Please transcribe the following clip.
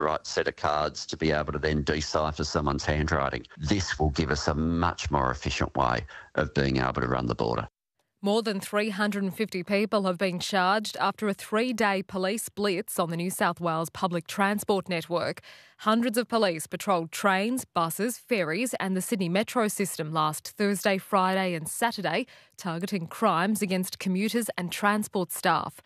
right set of cards to be able to then decipher someone's handwriting. This will give us a much more efficient way of being able to run the border. More than 350 people have been charged after a 3-day police blitz on the New South Wales public transport network. Hundreds of police patrolled trains, buses, ferries and the Sydney Metro system last Thursday, Friday and Saturday, targeting crimes against commuters and transport staff.